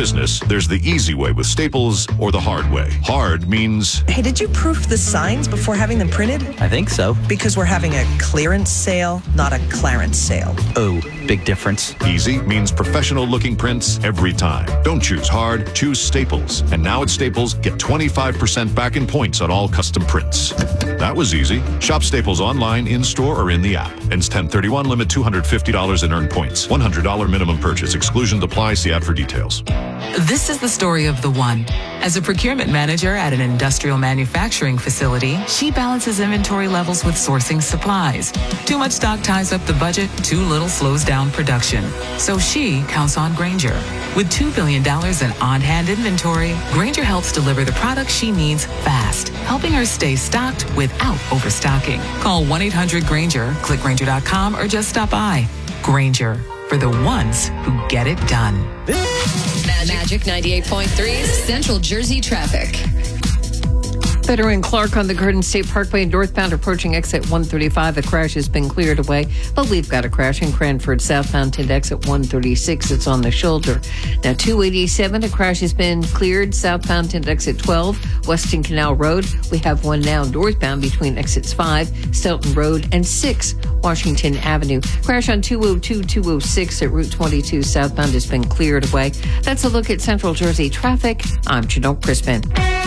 business, there's the easy way with Staples or the hard way. Hard means... Hey, did you proof the signs before having them printed? I think so. Because we're having a clearance sale, not a clarence sale. Oh, big difference. Easy means professional-looking prints every time. Don't choose hard, choose Staples. And now at Staples, get 25% back in points on all custom prints. That was easy. Shop Staples online, in-store, or in the app. Ends 10/31, limit $250 in earned points. $100 minimum purchase. Exclusions apply. See ad for details. This is the story of the one. As a procurement manager at an industrial manufacturing facility, she balances inventory levels with sourcing supplies. Too much stock ties up the budget, too little slows down production. So she counts on Grainger. With $2 billion in on-hand inventory, Grainger helps deliver the products she needs fast, helping her stay stocked without overstocking. Call 1-800-GRAINGER, click Grainger.com, or just stop by. Grainger, for the ones who get it done. Magic 98.3 Central Jersey traffic. Better in Clark on the Garden State Parkway northbound approaching exit 135. The crash has been cleared away, but we've got a crash in Cranford southbound to exit 136. It's on the shoulder. Now 287, a crash has been cleared southbound to exit 12, Weston Canal Road. We have one now northbound between exits 5, Stelton Road, and 6, Washington Avenue. Crash on 202, 206 at Route 22 southbound has been cleared away. That's a look at Central Jersey traffic. I'm Janelle Crispin.